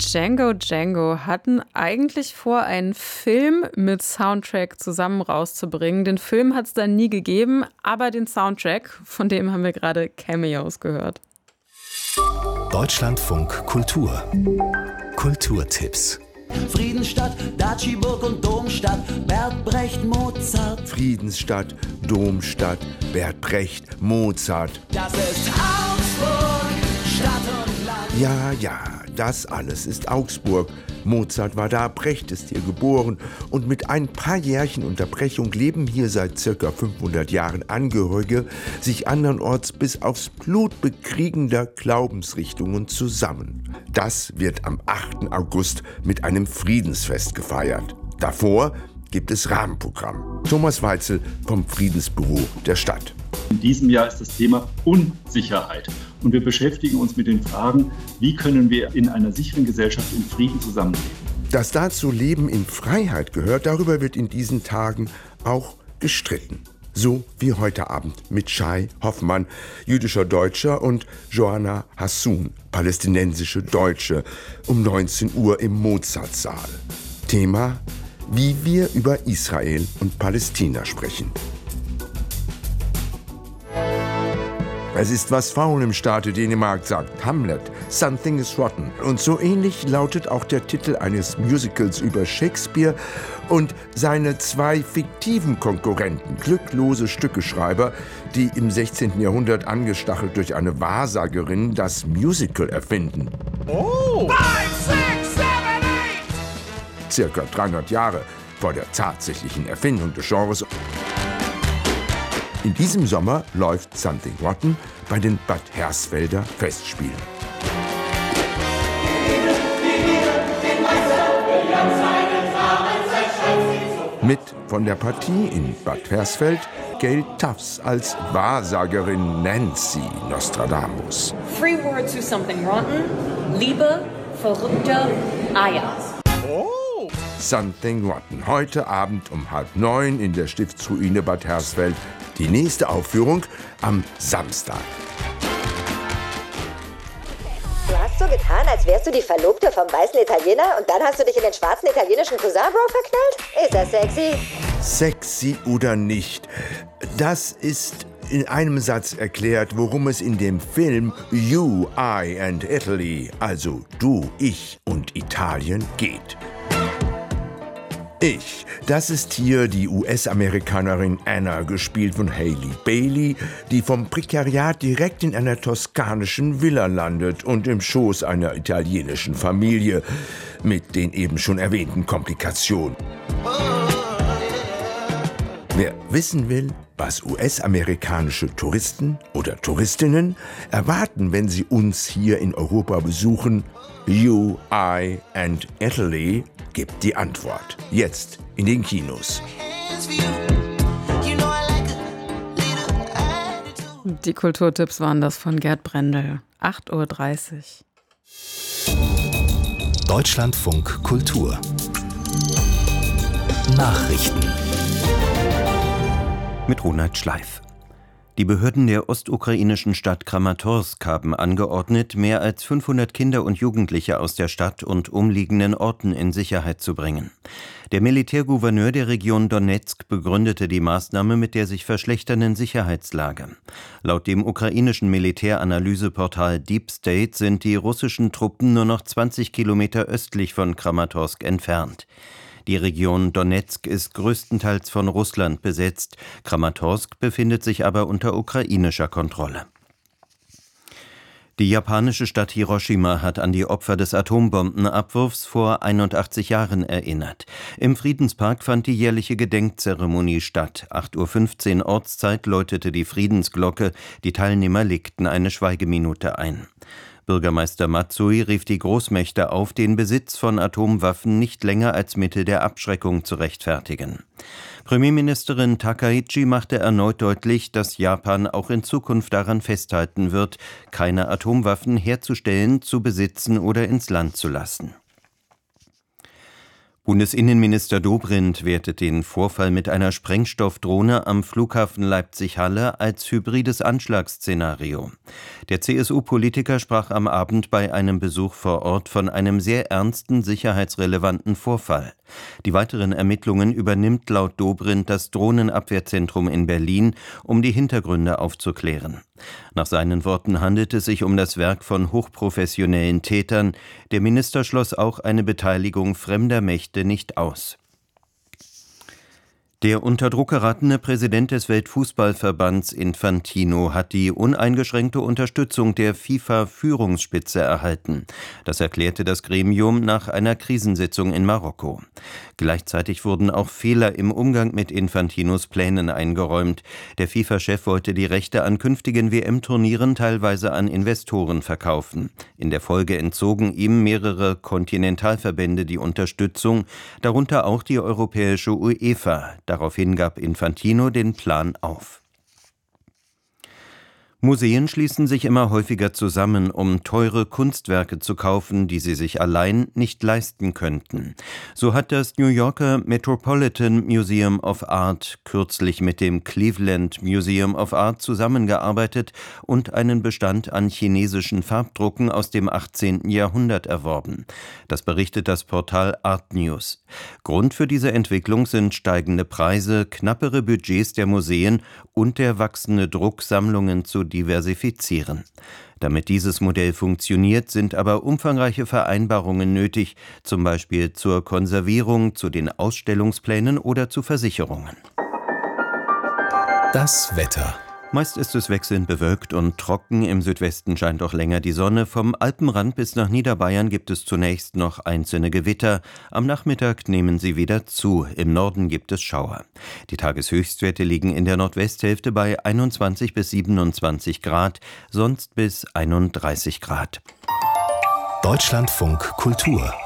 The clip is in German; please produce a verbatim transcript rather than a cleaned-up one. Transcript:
Django Django hatten eigentlich vor, einen Film mit Soundtrack zusammen rauszubringen. Den Film hat es dann nie gegeben, aber den Soundtrack, von dem haben wir gerade Cameos gehört. Deutschlandfunk Kultur. Kulturtipps. Friedensstadt, Datschiburg und Domstadt, Bert Brecht, Mozart. Friedensstadt, Domstadt, Bert Brecht, Mozart. Das ist Augsburg, Stadt und Land. Ja, ja, das alles ist Augsburg. Mozart war da, Brecht ist hier geboren und mit ein paar Jährchen Unterbrechung leben hier seit circa fünfhundert Jahren Angehörige sich andernorts bis aufs Blut bekriegender Glaubensrichtungen zusammen. Das wird am achten August mit einem Friedensfest gefeiert. Davor gibt es Rahmenprogramm. Thomas Weitzel vom Friedensbüro der Stadt. In diesem Jahr ist das Thema Unsicherheit. Und wir beschäftigen uns mit den Fragen, wie können wir in einer sicheren Gesellschaft in Frieden zusammenleben. Dass dazu Leben in Freiheit gehört, darüber wird in diesen Tagen auch gestritten. So wie heute Abend mit Shai Hoffmann, jüdischer Deutscher, und Joanna Hassoun, palästinensische Deutsche, um neunzehn Uhr im Mozartsaal. Thema: wie wir über Israel und Palästina sprechen. Es ist was faul im Staate Dänemark, sagt Hamlet. Something is rotten. Und so ähnlich lautet auch der Titel eines Musicals über Shakespeare und seine zwei fiktiven Konkurrenten, glücklose Stückeschreiber, die im sechzehnten Jahrhundert angestachelt durch eine Wahrsagerin das Musical erfinden. Oh! Five, six, seven, eight! Circa dreihundert Jahre vor der tatsächlichen Erfindung des Genres. In diesem Sommer läuft Something Rotten bei den Bad Hersfelder Festspielen. Mit von der Partie in Bad Hersfeld Gail Tufts als Wahrsagerin Nancy Nostradamus. Free word to Something Rotten, Liebe, verrückte Eier. Oh. Something Rotten, heute Abend um halb neun in der Stiftsruine Bad Hersfeld. Die nächste Aufführung am Samstag. Du hast so getan, als wärst du die Verlobte vom weißen Italiener und dann hast du dich in den schwarzen italienischen Cousin-Bro verknallt? Ist das sexy? Sexy oder nicht? Das ist in einem Satz erklärt, worum es in dem Film You, I and Italy, also du, ich und Italien, geht. Ich, das ist hier die U S-Amerikanerin Anna, gespielt von Hailey Bailey, die vom Prekariat direkt in einer toskanischen Villa landet und im Schoß einer italienischen Familie mit den eben schon erwähnten Komplikationen. Wer wissen will, was U S-amerikanische Touristen oder Touristinnen erwarten, wenn sie uns hier in Europa besuchen, You, I and Italy gibt die Antwort. Jetzt in den Kinos. Die Kulturtipps waren das von Gerd Brendel. acht Uhr dreißig. Deutschlandfunk Kultur. Nachrichten. Mit Ronald Schleif. Die Behörden der ostukrainischen Stadt Kramatorsk haben angeordnet, mehr als fünfhundert Kinder und Jugendliche aus der Stadt und umliegenden Orten in Sicherheit zu bringen. Der Militärgouverneur der Region Donezk begründete die Maßnahme mit der sich verschlechternden Sicherheitslage. Laut dem ukrainischen Militäranalyseportal Deep State sind die russischen Truppen nur noch zwanzig Kilometer östlich von Kramatorsk entfernt. Die Region Donezk ist größtenteils von Russland besetzt. Kramatorsk befindet sich aber unter ukrainischer Kontrolle. Die japanische Stadt Hiroshima hat an die Opfer des Atombombenabwurfs vor einundachtzig Jahren erinnert. Im Friedenspark fand die jährliche Gedenkzeremonie statt. acht Uhr fünfzehn Ortszeit läutete die Friedensglocke. Die Teilnehmer legten eine Schweigeminute ein. Bürgermeister Matsui rief die Großmächte auf, den Besitz von Atomwaffen nicht länger als Mittel der Abschreckung zu rechtfertigen. Premierministerin Takaichi machte erneut deutlich, dass Japan auch in Zukunft daran festhalten wird, keine Atomwaffen herzustellen, zu besitzen oder ins Land zu lassen. Bundesinnenminister Dobrindt wertet den Vorfall mit einer Sprengstoffdrohne am Flughafen Leipzig-Halle als hybrides Anschlagsszenario. Der C S U-Politiker sprach am Abend bei einem Besuch vor Ort von einem sehr ernsten sicherheitsrelevanten Vorfall. Die weiteren Ermittlungen übernimmt laut Dobrindt das Drohnenabwehrzentrum in Berlin, um die Hintergründe aufzuklären. Nach seinen Worten handelt es sich um das Werk von hochprofessionellen Tätern. Der Minister schloss auch eine Beteiligung fremder Mächte nicht aus. Der unter Druck geratene Präsident des Weltfußballverbands Infantino hat die uneingeschränkte Unterstützung der FIFA-Führungsspitze erhalten. Das erklärte das Gremium nach einer Krisensitzung in Marokko. Gleichzeitig wurden auch Fehler im Umgang mit Infantinos Plänen eingeräumt. Der FIFA-Chef wollte die Rechte an künftigen W M-Turnieren teilweise an Investoren verkaufen. In der Folge entzogen ihm mehrere Kontinentalverbände die Unterstützung, darunter auch die europäische UEFA. Daraufhin gab Infantino den Plan auf. Museen schließen sich immer häufiger zusammen, um teure Kunstwerke zu kaufen, die sie sich allein nicht leisten könnten. So hat das New Yorker Metropolitan Museum of Art kürzlich mit dem Cleveland Museum of Art zusammengearbeitet und einen Bestand an chinesischen Farbdrucken aus dem achtzehnten Jahrhundert erworben. Das berichtet das Portal Art News. Grund für diese Entwicklung sind steigende Preise, knappere Budgets der Museen und der wachsende Druck, Sammlungen zu diversifizieren. Damit dieses Modell funktioniert, sind aber umfangreiche Vereinbarungen nötig, zum Beispiel zur Konservierung, zu den Ausstellungsplänen oder zu Versicherungen. Das Wetter. Meist ist es wechselnd bewölkt und trocken, im Südwesten scheint auch länger die Sonne. Vom Alpenrand bis nach Niederbayern gibt es zunächst noch einzelne Gewitter. Am Nachmittag nehmen sie wieder zu, im Norden gibt es Schauer. Die Tageshöchstwerte liegen in der Nordwesthälfte bei einundzwanzig bis siebenundzwanzig Grad, sonst bis einunddreißig Grad. Deutschlandfunk Kultur